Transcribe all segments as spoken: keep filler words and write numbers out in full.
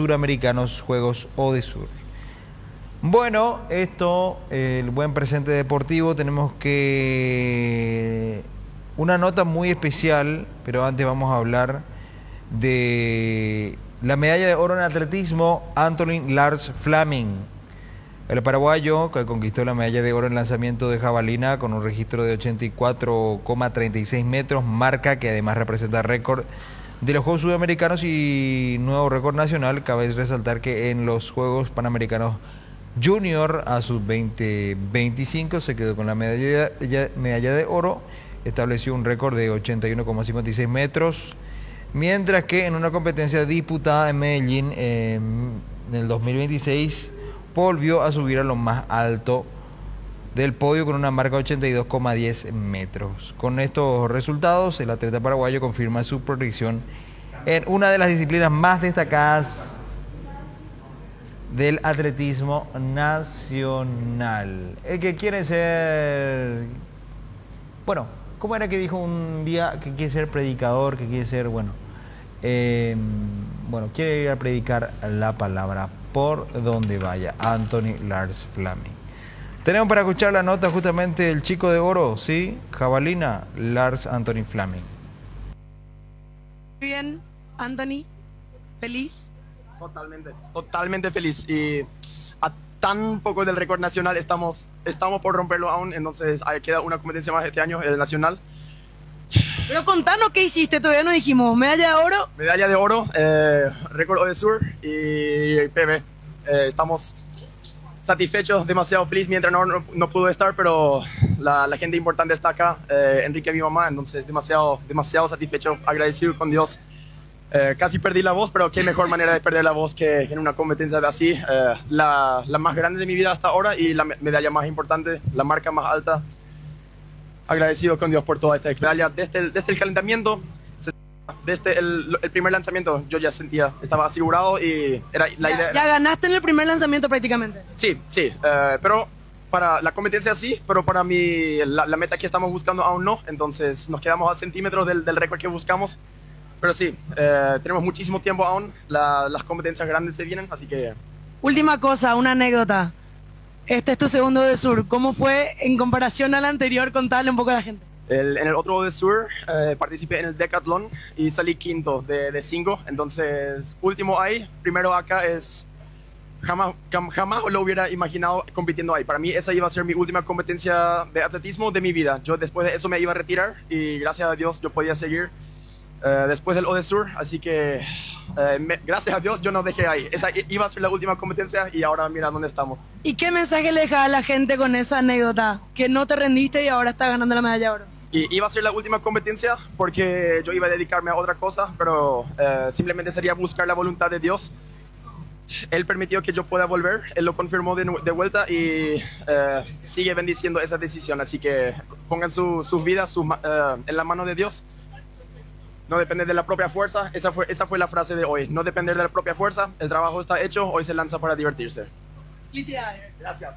Suramericanos Juegos Odesur. Bueno, esto, el buen presente deportivo, tenemos que... una nota muy especial, pero antes vamos a hablar de la medalla de oro en atletismo, Anthony Lars Flaming. El paraguayo que conquistó la medalla de oro en lanzamiento de jabalina con un registro de ochenta y cuatro coma treinta y seis metros, marca que además representa récord de los Juegos Sudamericanos y nuevo récord nacional. Cabe resaltar que en los Juegos Panamericanos Junior a sus veinte veinticinco se quedó con la medalla, medalla de oro, estableció un récord de ochenta y uno coma cincuenta y seis metros, mientras que en una competencia disputada en Medellín eh, en el dos mil veintiséis volvió a subir a lo más alto del podio con una marca de ochenta y dos coma diez metros. Con estos resultados, el atleta paraguayo confirma su proyección en una de las disciplinas más destacadas del atletismo nacional. El que quiere ser... Bueno, ¿cómo era que dijo un día que quiere ser predicador, que quiere ser, bueno, eh, bueno, quiere ir a predicar la palabra por donde vaya? Anthony Lars Flaming. Tenemos para escuchar la nota justamente del chico de oro, ¿sí? Jabalina, Lars Anthony Flaming. Muy bien, Anthony, ¿feliz? Totalmente, totalmente feliz. Y a tan poco del récord nacional estamos, estamos por romperlo aún, entonces hay, queda una competencia más este año, el nacional. Pero contanos qué hiciste, todavía no dijimos. ¿Medalla de oro? Medalla de oro, eh, récord Odesur y P B. Eh, estamos satisfechos, demasiado feliz mientras no, no, no pudo estar, pero la, la gente importante está acá, eh, Enrique, mi mamá, entonces demasiado, demasiado satisfecho, agradecido con Dios. Eh, casi perdí la voz, pero qué mejor manera de perder la voz que en una competencia de así. Eh, la, la más grande de mi vida hasta ahora y la medalla más importante, la marca más alta. Agradecido con Dios por toda esta medalla. Desde el, desde el calentamiento, desde el, el primer lanzamiento, yo ya sentía, estaba asegurado y era la ya, idea. Ya ganaste en el primer lanzamiento prácticamente. Sí, sí, eh, pero para la competencia sí, pero para mí la, la meta que estamos buscando aún no. Entonces nos quedamos a centímetros del, del récord que buscamos. Pero sí, eh, tenemos muchísimo tiempo aún, la, las competencias grandes se vienen, así que... Última cosa, una anécdota. Este es tu segundo Odesur. ¿Cómo fue en comparación al anterior? Contale un poco a la gente. El, en el otro Odesur eh, participé en el Decathlon y salí quinto de, de cinco, entonces último ahí, primero acá es... Jamás, jamás lo hubiera imaginado compitiendo ahí. Para mí esa iba a ser mi última competencia de atletismo de mi vida. Yo después de eso me iba a retirar y gracias a Dios yo podía seguir Uh, después del Odesur, así que uh, me, gracias a Dios yo no dejé ahí. Esa iba a ser la última competencia y ahora mira dónde estamos. ¿Y qué mensaje le dejas a la gente con esa anécdota? Que no te rendiste y ahora estás ganando la medalla de oro. Y iba a ser la última competencia porque yo iba a dedicarme a otra cosa, pero uh, simplemente sería buscar la voluntad de Dios. Él permitió que yo pueda volver, Él lo confirmó de, de vuelta y uh, sigue bendiciendo esa decisión. Así que pongan su, sus vidas su, uh, en la mano de Dios. No depender de la propia fuerza, esa fue, esa fue la frase de hoy. No depender de la propia fuerza, el trabajo está hecho, hoy se lanza para divertirse. Felicidades. Gracias.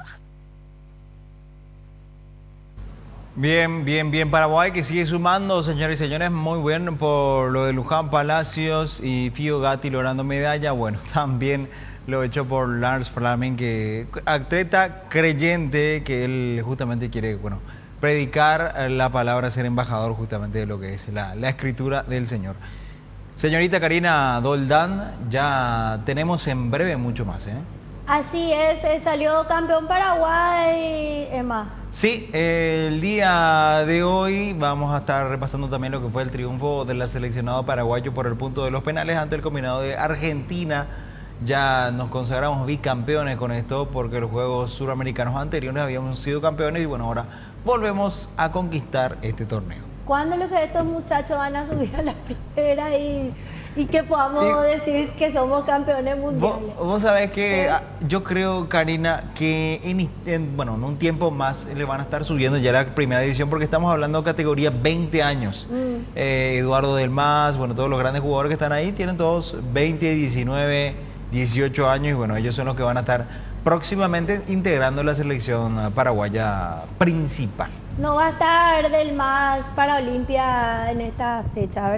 Bien, bien, bien. Paraguay que sigue sumando, señores y señores. Muy bueno por lo de Luján Palacios y Fío Gatti logrando medalla. Bueno, también lo hecho por Lars Flaming, que atleta creyente que él justamente quiere, bueno, predicar la palabra, ser embajador justamente de lo que es la, la escritura del Señor. Señorita Karina Doldán, ya tenemos en breve mucho más, ¿eh? Así es, eh, salió campeón Paraguay, Emma. Sí, eh, el día de hoy vamos a estar repasando también lo que fue el triunfo del seleccionado paraguayo por el punto de los penales ante el combinado de Argentina. Ya nos consagramos bicampeones con esto porque los Juegos Suramericanos anteriores habíamos sido campeones y bueno, ahora volvemos a conquistar este torneo. ¿Cuándo lo que estos muchachos van a subir a la primera y, y que podamos y, decir que somos campeones mundiales? Vos, vos sabés que ¿Eh? yo creo, Karina, que en, en, bueno, en un tiempo más le van a estar subiendo ya la primera división porque estamos hablando de categoría veinte años. Mm. Eh, Eduardo Del Mas, bueno, todos los grandes jugadores que están ahí tienen todos veinte, diecinueve, dieciocho años y bueno, ellos son los que van a estar próximamente integrando la selección paraguaya principal. No va a estar Del Mas para Olimpia en esta fecha, ¿verdad?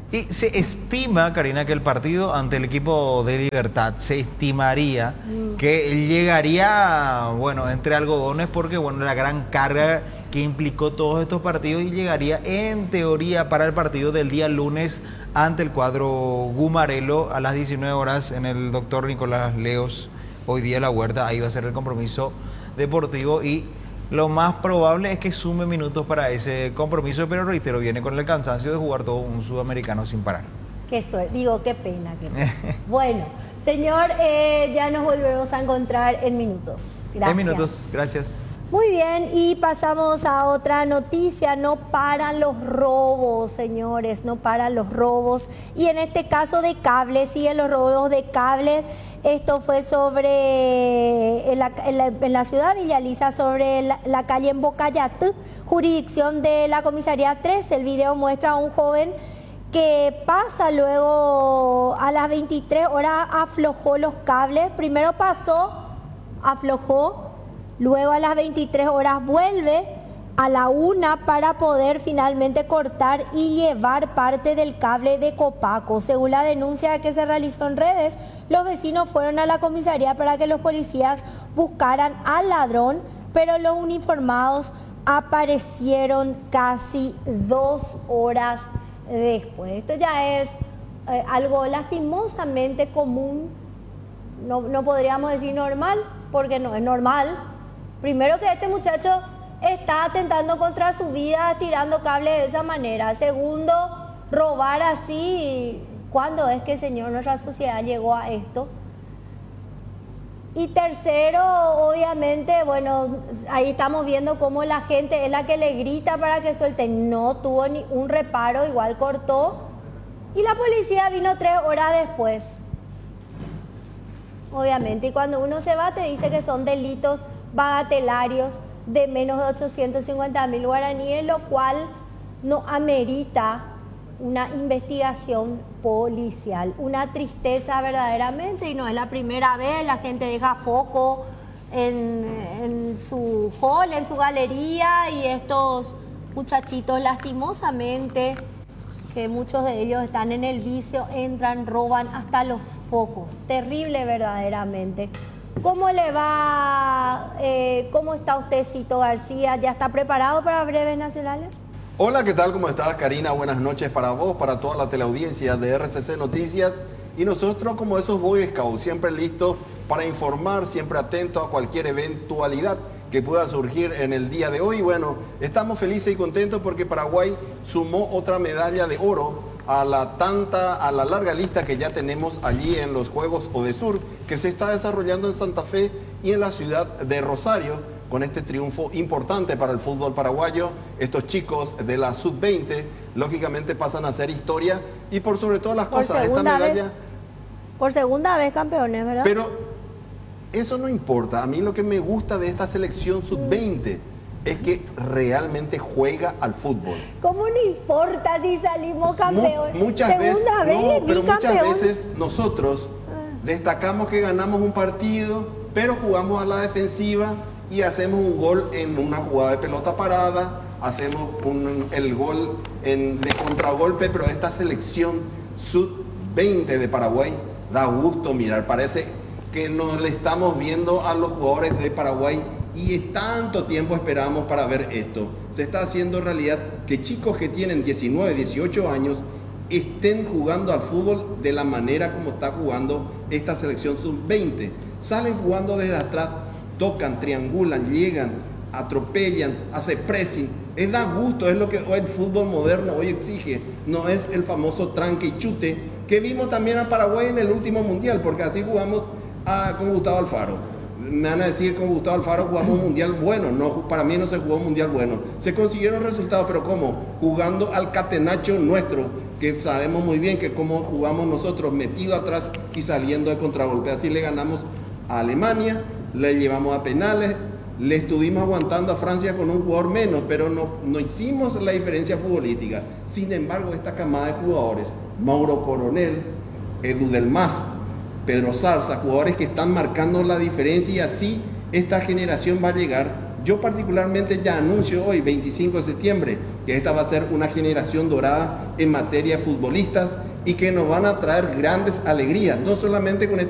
Y se estima, Karina, que el partido ante el equipo de Libertad se estimaría mm. que llegaría, bueno, entre algodones porque, bueno, la gran carga que implicó todos estos partidos y llegaría en teoría para el partido del día lunes ante el cuadro Gumarelo a las diecinueve horas en el doctor Nicolás Leos, hoy día La Huerta. Ahí va a ser el compromiso deportivo y lo más probable es que sume minutos para ese compromiso, pero reitero, viene con el cansancio de jugar todo un sudamericano sin parar. Qué suerte, digo, qué pena, qué pena. Bueno, señor, eh, ya nos volveremos a encontrar en minutos. Gracias. En minutos, gracias. Muy bien, y pasamos a otra noticia. No paran los robos, señores, no paran los robos. Y en este caso de cables, siguen los robos de cables. Esto fue sobre, en la, en la, en la ciudad de Villa Lisa, sobre la, la calle en Bocayatú, jurisdicción de la comisaría tres. El video muestra a un joven que pasa luego a las veintitrés horas, aflojó los cables. Primero pasó, aflojó. Luego a las veintitrés horas vuelve a la una para poder finalmente cortar y llevar parte del cable de Copaco. Según la denuncia que se realizó en redes, los vecinos fueron a la comisaría para que los policías buscaran al ladrón, pero los uniformados aparecieron casi dos horas después. Esto ya es eh, algo lastimosamente común, no, no podríamos decir normal, porque no es normal. Primero, que este muchacho está atentando contra su vida tirando cables de esa manera. Segundo, robar así. ¿Cuándo es que, señor, nuestra sociedad llegó a esto? Y tercero, obviamente, bueno, ahí estamos viendo cómo la gente es la que le grita para que suelte. No tuvo ni un reparo, igual cortó. Y la policía vino tres horas después. Obviamente, y cuando uno se va te dice que son delitos bagatelarios de menos de ochocientos cincuenta mil guaraníes, lo cual no amerita una investigación policial. Una tristeza verdaderamente, y no es la primera vez. La gente deja foco en, en su hall, en su galería, y estos muchachitos lastimosamente, que muchos de ellos están en el vicio, entran, roban hasta los focos. Terrible verdaderamente. ¿Cómo le va? Eh, ¿Cómo está usted, Cito García? ¿Ya está preparado para breves nacionales? Hola, ¿qué tal? ¿Cómo estás, Karina? Buenas noches para vos, para toda la teleaudiencia de R C C Noticias. Y nosotros, como esos Boy Scouts, siempre listos para informar, siempre atentos a cualquier eventualidad que pueda surgir en el día de hoy. Bueno, estamos felices y contentos porque Paraguay sumó otra medalla de oro a la tanta, a la larga lista que ya tenemos allí en los Juegos ODESUR, que se está desarrollando en Santa Fe y en la ciudad de Rosario, con este triunfo importante para el fútbol paraguayo. Estos chicos de la sub veinte, lógicamente, pasan a hacer historia, y por sobre todas las por cosas, esta medalla... Vez, por segunda vez campeones, ¿verdad? Pero eso no importa. A mí lo que me gusta de esta selección sub veinte mm. es que realmente juega al fútbol. ¿Cómo no importa si salimos campeones? Mu muchas Segunda veces, vez, no, pero muchas campeón. veces nosotros ah. destacamos que ganamos un partido, pero jugamos a la defensiva y hacemos un gol en una jugada de pelota parada, hacemos un, el gol en, de contragolpe, pero esta selección sub veinte de Paraguay da gusto mirar. Parece que nos le estamos viendo a los jugadores de Paraguay, y tanto tiempo esperamos para ver esto. Se está haciendo realidad que chicos que tienen diecinueve, dieciocho años estén jugando al fútbol de la manera como está jugando esta selección sub veinte. Salen jugando desde atrás, tocan, triangulan, llegan, atropellan, hace pressing. Es da gusto, es lo que hoy el fútbol moderno hoy exige. No es el famoso tranque y chute que vimos también a Paraguay en el último mundial, porque así jugamos a, con Gustavo Alfaro. Me van a decir, con Gustavo Alfaro jugamos un mundial bueno. No, para mí no se jugó un mundial bueno. Se consiguieron resultados, pero ¿cómo? Jugando al catenacho nuestro, que sabemos muy bien que cómo jugamos nosotros, metido atrás y saliendo de contragolpe. Así le ganamos a Alemania, le llevamos a penales, le estuvimos aguantando a Francia con un jugador menos, pero no, no hicimos la diferencia futbolística. Sin embargo, esta camada de jugadores, Mauro Coronel, Edu del Mas, Pedro Zarza, jugadores que están marcando la diferencia, y así esta generación va a llegar. Yo particularmente ya anuncio hoy, veinticinco de septiembre, que esta va a ser una generación dorada en materia de futbolistas y que nos van a traer grandes alegrías, no solamente con